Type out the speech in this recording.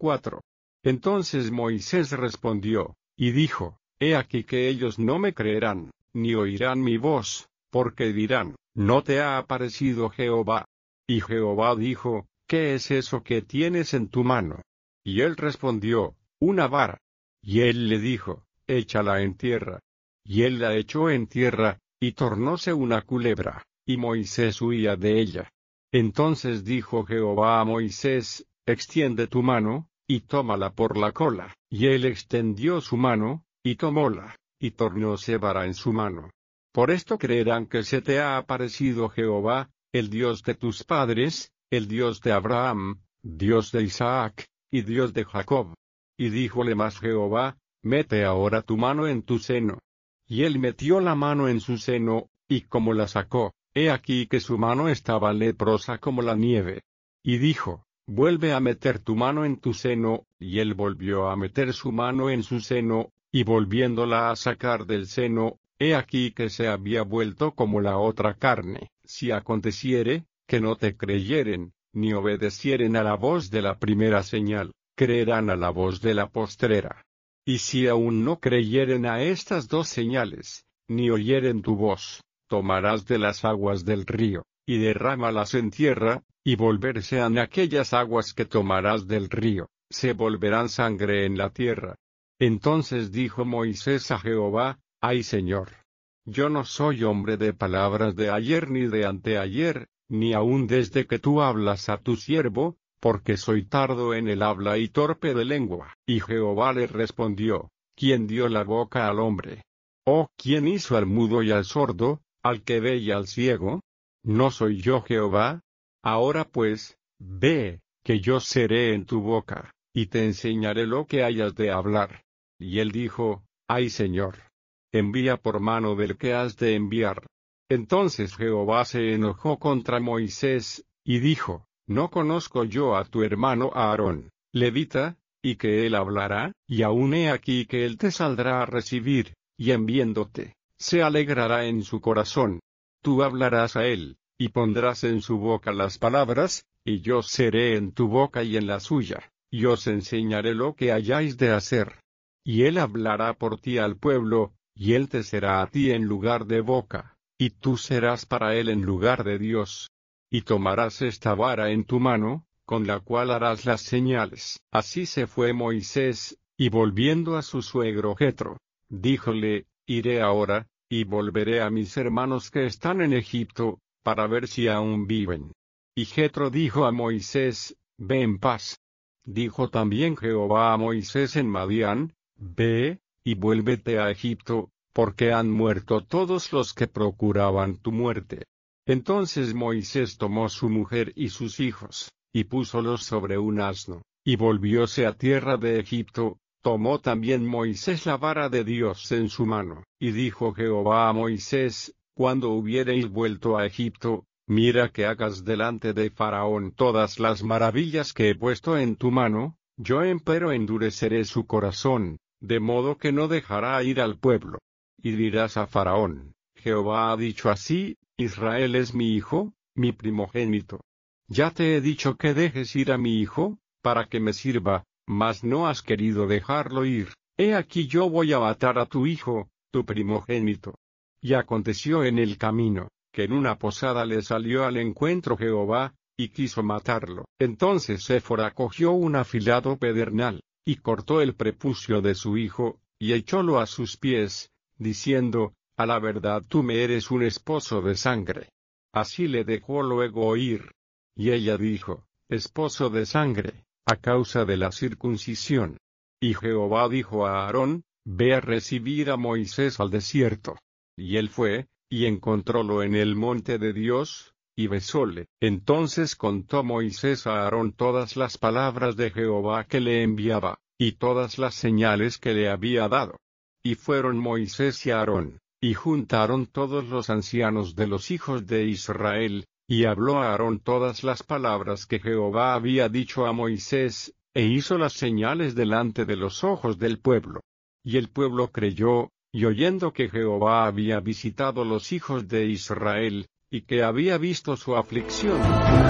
4. Entonces Moisés respondió, y dijo, he aquí que ellos no me creerán, ni oirán mi voz, porque dirán, ¿no te ha aparecido Jehová? Y Jehová dijo, ¿qué es eso que tienes en tu mano? Y él respondió, una vara. Y él le dijo, échala en tierra. Y él la echó en tierra, y tornóse una culebra, y Moisés huía de ella. Entonces dijo Jehová a Moisés, extiende tu mano, y tómala por la cola. Y él extendió su mano, y tomóla, y tornóse vara en su mano. Por esto creerán que se te ha aparecido Jehová, el Dios de tus padres, el Dios de Abraham, Dios de Isaac, y Dios de Jacob. Y díjole más Jehová, mete ahora tu mano en tu seno. Y él metió la mano en su seno, y como la sacó, he aquí que su mano estaba leprosa como la nieve. Y dijo, vuelve a meter tu mano en tu seno, y él volvió a meter su mano en su seno, y volviéndola a sacar del seno, he aquí que se había vuelto como la otra carne. Si aconteciere, que no te creyeren, ni obedecieren a la voz de la primera señal, creerán a la voz de la postrera. Y si aún no creyeren a estas dos señales, ni oyeren tu voz, tomarás de las aguas del río, y derrámalas en tierra, y volversean aquellas aguas que tomarás del río, se volverán sangre en la tierra. Entonces dijo Moisés a Jehová, ay Señor, yo no soy hombre de palabras de ayer ni de anteayer, ni aun desde que tú hablas a tu siervo, porque soy tardo en el habla y torpe de lengua. Y Jehová le respondió, ¿quién dio la boca al hombre? ¿O quién hizo al mudo y al sordo, al que ve y al ciego? ¿No soy yo Jehová? Ahora pues, ve, que yo seré en tu boca, y te enseñaré lo que hayas de hablar. Y él dijo, ay Señor, envía por mano del que has de enviar. Entonces Jehová se enojó contra Moisés, y dijo, ¿no conozco yo a tu hermano Aarón, levita, y que él hablará? Y aún he aquí que él te saldrá a recibir, y en viéndote, se alegrará en su corazón. Tú hablarás a él, y pondrás en su boca las palabras, y yo seré en tu boca y en la suya, y os enseñaré lo que hayáis de hacer. Y él hablará por ti al pueblo, y él te será a ti en lugar de boca, y tú serás para él en lugar de Dios. Y tomarás esta vara en tu mano, con la cual harás las señales. Así se fue Moisés, y volviendo a su suegro Jetro, díjole, iré ahora, y volveré a mis hermanos que están en Egipto, para ver si aún viven. Y Jetro dijo a Moisés, ve en paz. Dijo también Jehová a Moisés en Madián, ve, y vuélvete a Egipto, porque han muerto todos los que procuraban tu muerte. Entonces Moisés tomó su mujer y sus hijos, y púsolos sobre un asno, y volvióse a tierra de Egipto. Tomó también Moisés la vara de Dios en su mano, y dijo Jehová a Moisés, cuando hubiereis vuelto a Egipto, mira que hagas delante de Faraón todas las maravillas que he puesto en tu mano, yo empero endureceré su corazón, de modo que no dejará ir al pueblo. Y dirás a Faraón, Jehová ha dicho así, Israel es mi hijo, mi primogénito. Ya te he dicho que dejes ir a mi hijo, para que me sirva, mas no has querido dejarlo ir. He aquí yo voy a matar a tu hijo, tu primogénito. Y aconteció en el camino, que en una posada le salió al encuentro Jehová, y quiso matarlo. Entonces Séfora cogió un afilado pedernal, y cortó el prepucio de su hijo, y echólo a sus pies, diciendo, a la verdad tú me eres un esposo de sangre. Así le dejó luego ir. Y ella dijo, esposo de sangre, a causa de la circuncisión. Y Jehová dijo a Aarón, ve a recibir a Moisés al desierto. Y él fue, y encontrólo en el monte de Dios, y besóle. Entonces contó Moisés a Aarón todas las palabras de Jehová que le enviaba, y todas las señales que le había dado. Y fueron Moisés y Aarón, y juntaron todos los ancianos de los hijos de Israel, y habló a Aarón todas las palabras que Jehová había dicho a Moisés, e hizo las señales delante de los ojos del pueblo. Y el pueblo creyó, y oyendo que Jehová había visitado los hijos de Israel, y que había visto su aflicción,